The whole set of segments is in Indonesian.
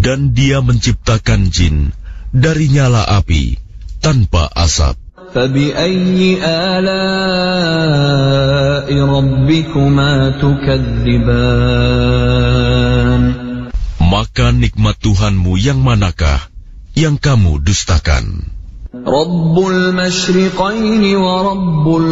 Dan Dia menciptakan jin dari nyala api tanpa asap. فَبِأَيِّ آلَاءِ رَبِّكُمَا تُكَذِّبَانِ Maka nikmat Tuhanmu yang manakah yang kamu dustakan? Rabbul Masyriqaini wa Rabbul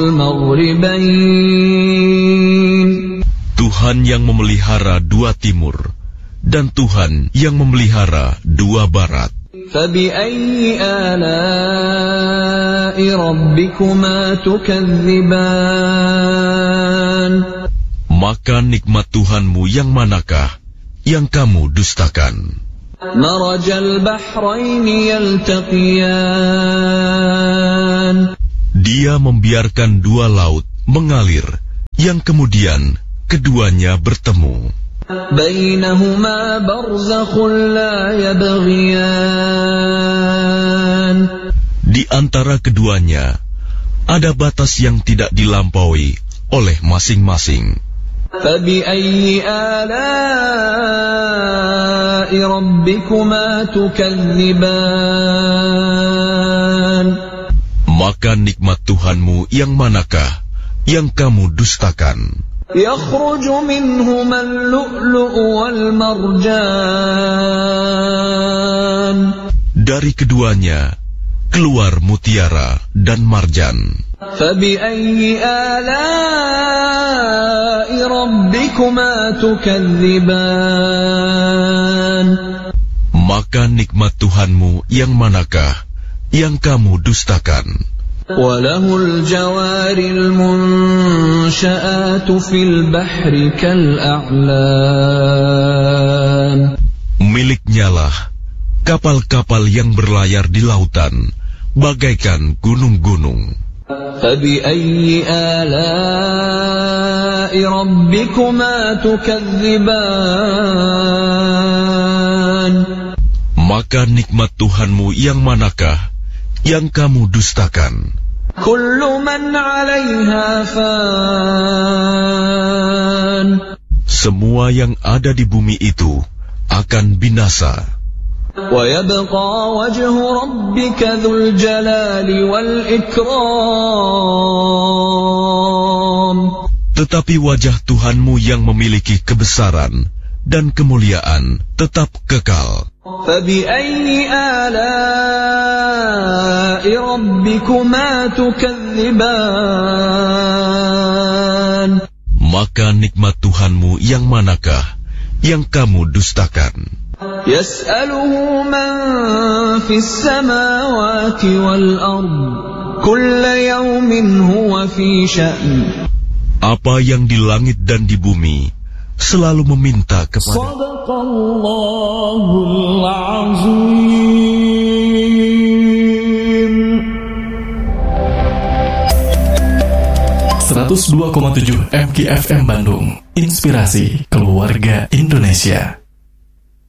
Maghribain. Tuhan yang memelihara dua timur dan Tuhan yang memelihara dua barat. فَبِأَيِّ آلَاءِ رَبِّكُمَا تُكَذِّبَانِ Maka nikmat Tuhanmu yang manakah yang kamu dustakan? مَرَجَ الْبَحْرَيْنِ يَلْتَقِيَانِ Dia membiarkan dua laut mengalir, yang kemudian keduanya bertemu. بَيْنَهُمَا بَرْزَخٌ لَا يَبْغِيَانِ Di antara keduanya ada batas yang tidak dilampaui oleh masing-masing. فَبِأَيِّ آلَاءِ رَبِّكُمَا تُكَذِّبَانِ Maka nikmat Tuhanmu yang manakah yang kamu dustakan? يَخْرُجُ مِنْهُمَا اللُّؤْلُؤُ وَالْمَرْجَانُ Dari keduanya keluar mutiara dan marjan. فَبِأَيِّ آلَاءِ رَبِّكُمَا تُكَذِّبَانِ Maka nikmat Tuhanmu yang manakah yang kamu dustakan? وَلَهُ الْجَوَارِ الْمُنشَآتُ فِي الْبَحْرِ كَالْأَعْلَامِ Miliknyalah kapal-kapal yang berlayar di lautan bagaikan gunung-gunung. فَبِأَيِّ آلَاءِ رَبِّكُمَا تُكَذِّبَانِ Maka nikmat Tuhanmu yang manakah yang kamu dustakan? كُلُّ مَنْ عَلَيْهَا فَانٍ Semua yang ada di bumi itu akan binasa. وَيَبْقَى وَجْهُ رَبِّكَ ذُو الْجَلَالِ وَالْإِكْرَامِ Tetapi wajah Tuhanmu yang memiliki kebesaran dan kemuliaan tetap kekal. فَبِأَيِّ آلَاءِ رَبِّكُمَا تُكَذِّبَانِ Maka nikmat Tuhanmu yang manakah yang kamu dustakan? يَسْأَلُهُ مَنْ فِي السَّمَاوَاتِ وَالْأَرْضِ كُلَّ يَوْمٍ هُوَ فِي شَأْنٍ Apa yang di langit dan di bumi selalu meminta kepada Sadaqallahul Azim. 102,7 MKFM Bandung. Inspirasi keluarga Indonesia.